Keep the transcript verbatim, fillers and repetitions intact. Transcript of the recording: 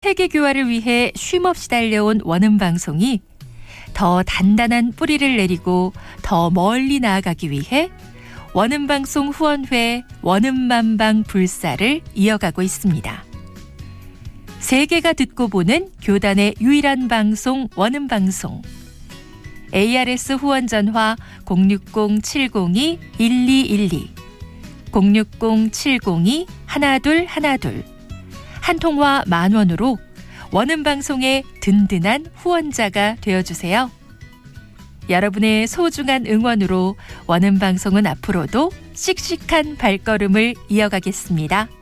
세계 교화를 위해 쉼없이 달려온 원음방송이 더 단단한 뿌리를 내리고 더 멀리 나아가기 위해 원음방송 후원회 원음만방 불사를 이어가고 있습니다. 세계가 듣고 보는 교단의 유일한 방송 원음방송. 에이알에스 후원 전화 공육공 칠공이 일이일이 공육공 칠공이 일이일이 한 통화 만 원으로 원음방송의 든든한 후원자가 되어주세요. 여러분의 소중한 응원으로 원음방송은 앞으로도 씩씩한 발걸음을 이어가겠습니다.